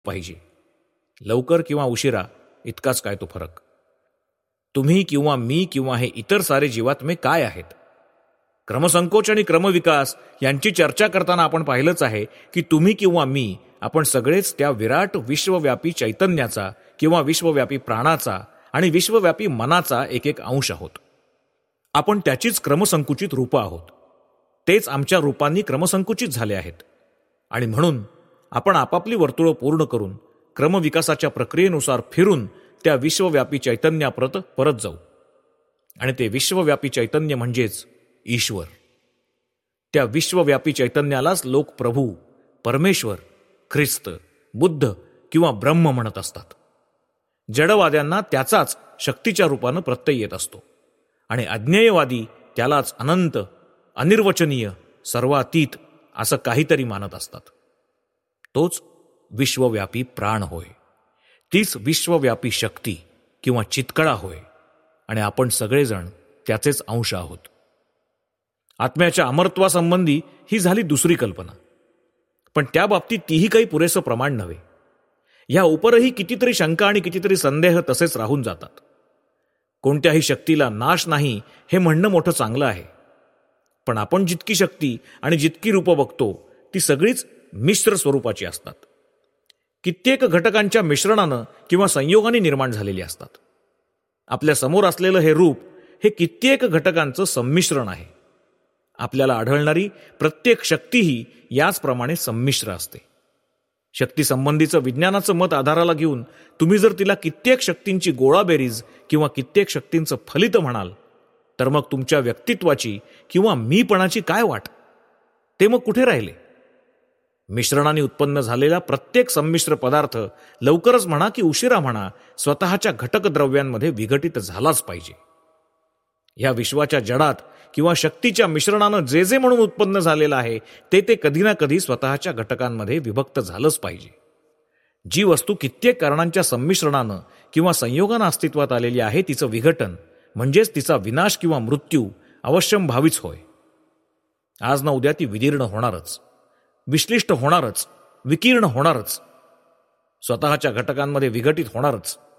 पाहिजे. लवकर किंवा उशिरा इतकाच काय तो फरक. तुम्ही किंवा मी किंवा हे इतर सारे जीवात्मे काय आहेत? क्रमसंकोच आणि क्रमविकास यांची चर्चा करताना आपण पाहिलंच आहे की तुम्ही किंवा मी आपण सगळेच त्या विराट विश्वव्यापी चैतन्याचा किंवा विश्वव्यापी प्राणाचा आणि विश्वव्यापी मनाचा एक एक अंश आहोत. आपण त्याचीच क्रमसंकुचित रूपं आहोत. तेच आमच्या रूपांनी क्रमसंकुचित झाले आहेत. आणि म्हणून आपण आपापली वर्तुळं पूर्ण करून क्रमविकासाच्या प्रक्रियेनुसार फिरून त्या विश्वव्यापी चैतन्याप्रत परत जाऊ. आणि ते विश्वव्यापी चैतन्य म्हणजेच ईश्वर. त्या विश्वव्यापी चैतन्यालाच लोक प्रभू, परमेश्वर, ख्रिस्त, बुद्ध किंवा ब्रह्म म्हणत असतात. जडवाद्यांना त्याचाच शक्तीच्या रूपानं प्रत्यय येत असतो आणि अज्ञेयवादी त्यालाच अनंत, अनिर्वचनीय, सर्वातीत असं काहीतरी मानत असतात. तोच विश्वव्यापी प्राण होय. तीच विश्वव्यापी शक्ती किंवा चितकळा होय. आणि आपण सगळेजण त्याचेच अंश आहोत. आत्म्याच्या अमरत्वासंबंधी ही झाली दुसरी कल्पना. पण त्या बाबतीत तीही काही पुरेसं प्रमाण नव्हे. ह्या उपरही कितीतरी शंका आणि कितीतरी संदेह तसेच राहून जातात. कोणत्याही शक्तीला नाश नाही हे म्हणणं मोठं चांगलं आहे. पण आपण जितकी शक्ती आणि जितकी रूपं बघतो ती सगळीच मिश्र स्वरूपाची असतात. कित्येक घटकांच्या मिश्रणानं किंवा संयोगाने निर्माण झालेली असतात. आपल्या समोर असलेलं हे रूप हे कित्येक घटकांचं संमिश्रण आहे. आपल्याला आढळणारी प्रत्येक शक्तीही याचप्रमाणे संमिश्र असते. शक्तीसंबंधीचं विज्ञानाचं मत आधाराला घेऊन तुम्ही जर तिला कित्येक शक्तींची गोळाबेरीज किंवा कित्येक शक्तींचं फलित म्हणाल तर मग तुमच्या व्यक्तित्वाची किंवा मीपणाची काय वाट? ते मग कुठे राहिले? मिश्रणाने उत्पन्न झालेला प्रत्येक संमिश्र पदार्थ लवकरच म्हणा की उशिरा म्हणा स्वतःच्या घटक द्रव्यांमध्ये विघटित झालाच पाहिजे. ह्या विश्वाच्या जडात किंवा शक्तीच्या मिश्रणानं जे जे म्हणून उत्पन्न झालेलं आहे ते कधी ना कधी स्वतःच्या घटकांमध्ये विभक्त झालंच पाहिजे. जी वस्तू कित्येक कारणांच्या संमिश्रणानं किंवा संयोगानं अस्तित्वात आलेली आहे तिचं विघटन म्हणजेच तिचा विनाश किंवा मृत्यू अवश्यंभावीच होय. आज ना उद्या ती विदीर्ण होणारच, विश्लिष्ट होणारच, विकीर्ण होणारच, स्वतःच्या घटकांमध्ये विघटित होणारच.